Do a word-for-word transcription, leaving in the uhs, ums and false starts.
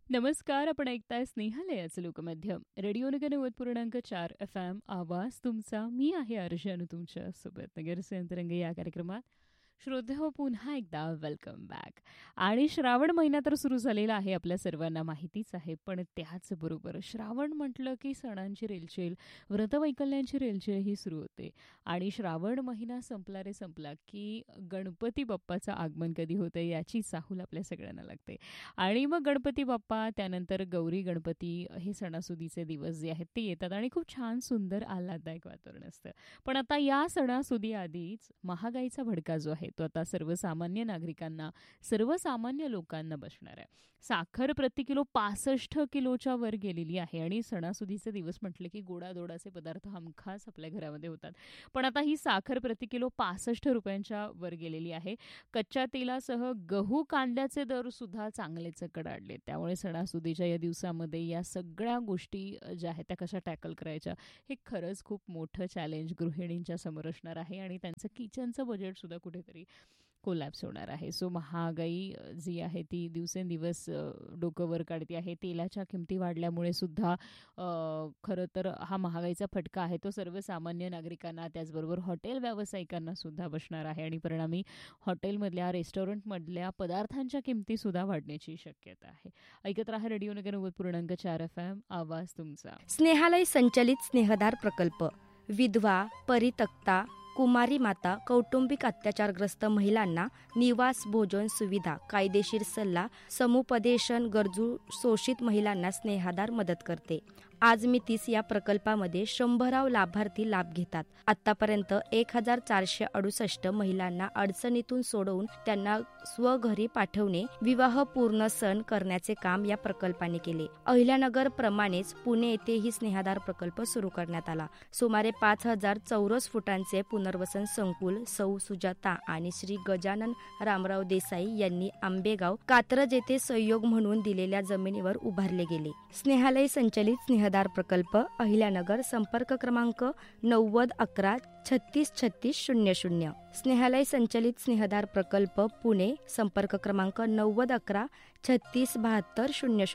नमस्कार. आपण ऐकताय स्नेहालयाचं लोकमध्यम रेडिओ नगर नव्वद पूर्णांक चार एफ एम. आवाज तुमचा. मी आहे अर्जन तुमच्या सोबत. नगरचे अंतरंग या कार्यक्रमात श्रोतेहो पुन्हा एकदा वेलकम बॅक. आणि श्रावण महिना तर सुरू झालेला आहे, आपल्या सर्वांना माहितीच आहे. पण त्याचबरोबर श्रावण म्हटलं की सणांची रेलचेल, व्रतवैकल्यांची रेलचेल ही सुरू होते. आणि श्रावण महिना संपला रे संपला की गणपती बाप्पाचं आगमन कधी होतं याची चाहूल आपल्या सगळ्यांना लागते. आणि मग गणपती बाप्पा, त्यानंतर गौरी गणपती, हे सणासुदीचे दिवस जे आहेत ते येतात आणि खूप छान सुंदर आल्हाददायक वातावरण असतं. पण आता या सणासुदी आधीच महागाईचा भडका जो आहे तो आता सर्वसामान्य नागरिकांना, सर्वसामान्य लोकांना बसणार आहे. साखर प्रति किलो पासष्ट किलोच्या वर गेलेली आहे. आणि सणासुदीचे दिवस म्हटले की गोडाधोडाचे पदार्थ हमखास आपल्या घरामध्ये होतात. पण आता ही साखर प्रति किलो पासष्ट रुपयांच्या वर गेलेली आहे. कच्च्या तेलासह गहू, कांद्याचे दर सुद्धा चांगलेच कडाडले. त्यामुळे सणासुदीच्या या दिवसामध्ये या सगळ्या गोष्टी ज्या आहेत त्या कशा टॅकल करायच्या, हे खरंच खूप मोठं चॅलेंज गृहिणींच्या समोर असणार आहे. आणि त्यांचं किचनचं बजेट सुद्धा कुठेतरी कोलॅप्स होणार आहे. सो महागाई जी आहे ती दिवसेंदिवस डोकं वर काढते आहे. तेलाच्या किमती वाढल्यामुळे सुद्धा खरं तर हा महागाईचा फटका आहे तो सर्वसामान्य नागरिकांना, त्याचबरोबर हॉटेल व्यावसायिकांना सुद्धा बसणार आहे. आणि परिणामी हॉटेलमधल्या, रेस्टॉरंटमधल्या पदार्थांच्या किमती सुद्धा वाढण्याची शक्यता आहे. ऐकत राहा रेडिओ नगर नव्वद पूर्णांक चार एफ एम. आवाज तुमचा. स्नेहालय संचलित स्नेहदार प्रकल्प. विधवा, परित्यक्ता, कुमारी माता, कौटुंबिक अत्याचारग्रस्त महिलांना निवास, भोजन सुविधा, कायदेशीर सल्ला, समुपदेशन, गरजू शोषित महिलांना स्नेहादार मदत करते. आज मी तीस या प्रकल्पामध्ये शंभराव लाभार्थी लाभ घेतात. आतापर्यंत एक हजार चारशे अडुसष्ट महिलांना अडचणीतून सोडवून त्यांना स्वघरी पाठवणे, विवाह पूर्ण सण करण्याचे काम या प्रकल्पाने केले. अहिल्यानगर प्रमाणेच पुणे येथेही स्नेहादार प्रकल्प सुरू करण्यात आला. सुमारे पाच हजार चौरस फुटांचे पुनर्वसन संकुल सौ सुजाता आणि श्री गजानन रामराव देसाई यांनी आंबेगाव, कात्रज येथे सहयोग म्हणून दिलेल्या जमिनीवर उभारले गेले. स्नेहालय संचलित स्नेहदार प्रकल्प अहिल्यानगर. संपर्क क्रमांक नव्वद अकरा छत्तीस छत्तीस शून्य शून्य. स्नेहालय संचलित स्नेहदार प्रकल्प पुणे. संपर्क क्रमांक नव्वद अकरा छत्तीस बहात्तर शून्य शून्य.